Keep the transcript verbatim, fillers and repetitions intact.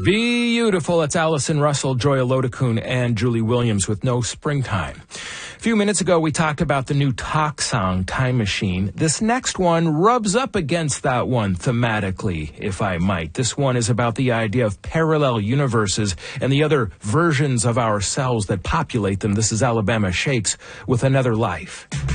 Beautiful. It's Allison Russell, Joy Olodokun, and Julie Williams with No Springtime. A few minutes ago, we talked about the new talk song, Time Machine. This next one rubs up against that one thematically, if I might. This one is about the idea of parallel universes and the other versions of ourselves that populate them. This is Alabama Shakes with Another Life.